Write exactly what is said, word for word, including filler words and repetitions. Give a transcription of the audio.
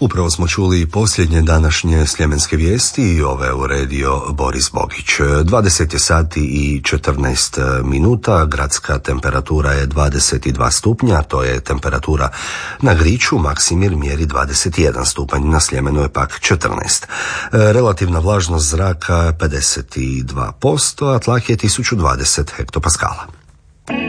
Upravo smo čuli posljednje današnje sljemenske vijesti i ove uredio Boris Bogić. dvadeset je sati i četrnaest minuta, gradska temperatura je dvadeset dva stupnja, to je temperatura na Griču, Maksimir mjeri dvadeset jedan stupanj, na Sljemenu je pak četrnaest. Relativna vlažnost zraka pedeset dva posto, a tlak je tisuću dvadeset hektopaskala.